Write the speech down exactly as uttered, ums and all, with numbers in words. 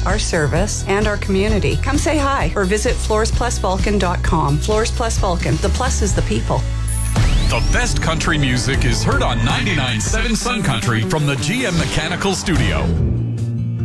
our service, and our community. Come say hi or visit floors plus vulcan dot com. Floors Plus Vulcan. The plus is the people. The best country music is heard on ninety-nine point seven Sun Country from the G M Mechanical Studio.